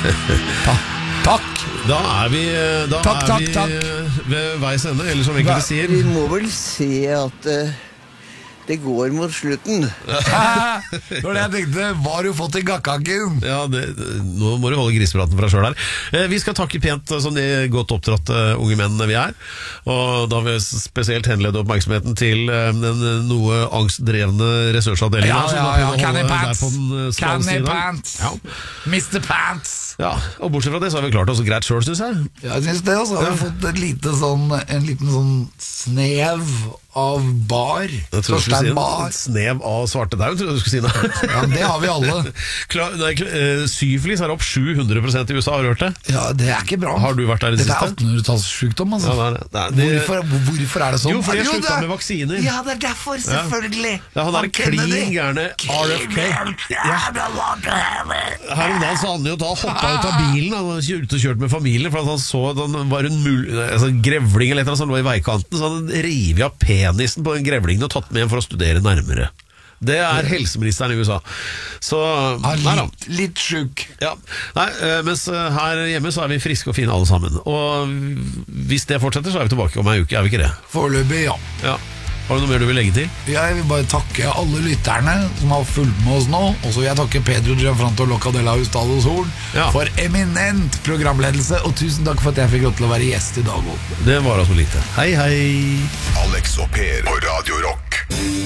Takk. Da er vi ved veis ende, eller som enkelte sier. Vi må vel se at det går mot slutten. Det var det jeg tenkte. Hva har du fått i gakkaken? Ja, nå må du holde grisepraten fra selv her. Vi skal takke pent som de godt oppdratte unge mennene vi er. Og da vil vi spesielt henlede oppmerksomheten til den noe angstdrevne ressursavdelingen. Canny Pants. Ja. Mr. Pants. Ja, og bortsett fra det så har vi klart oss greit selv, synes jeg. Ja, jeg synes det, og så har vi fått en liten sånn snev av bar. Jeg tror du skulle si en snev av svartedauden, tror jeg du skulle si det. Ja, det har vi alle. Syfilis er opp 700% i USA, har du hørt det? Ja, det er ikke bra. Har du vært der i det siste? Dette er 1800-tallssykdom, altså. Ja, hvorfor er det sånn? Jo, fordi jeg sluttet med vaksiner. Ja, det er derfor, selvfølgelig. Ja, han er klin gærne RFK. Her om dagen så hadde han jo da hoppet ut av bilen. Han var ute og kjørt med familien, for han så at han var en grevling eller et eller annet som lå i veikanten, så han rev av penisen på den grevlingen og tatt med hjem for å studere nærmere. Det er helseministeren i USA. Så, litt syk. Ja. Mens her hjemme så er vi friske og fine alle sammen. Og hvis det fortsetter så er vi tilbake om en uke, er vi ikke det? Foreløpig, ja. Har du noe mer du vil legge til? Jeg vil bare takke alle lytterne som har fulgt med oss nå. Og så vil jeg takke Pedro Gianfranto Locadella Hustado Sol for eminent programledelse. Og tusen takk for at jeg fikk lov til å være gjest i dag. Det var altså lite. Hei, hei. Alex og Per på Radio Rock.